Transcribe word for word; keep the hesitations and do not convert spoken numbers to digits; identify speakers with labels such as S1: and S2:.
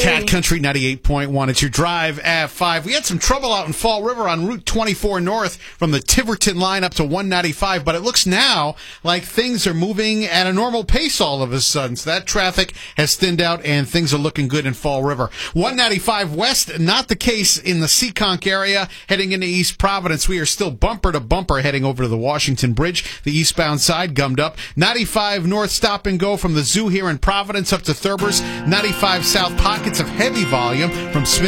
S1: Cat Country ninety-eight point one. It's your drive at five. We had some trouble out in Fall River on Route twenty-four North from the Tiverton line up to one ninety-five, but it looks now like things are moving at a normal pace all of a sudden. So that traffic has thinned out and things are looking good in Fall River. one ninety-five West, not the case in the Seekonk area. Heading into East Providence, we are still bumper to bumper heading over to the Washington Bridge. The eastbound side gummed up. ninety-five North stop and go from the zoo here in Providence up to Thurber's. ninety-five South pockets of heavy volume from Smith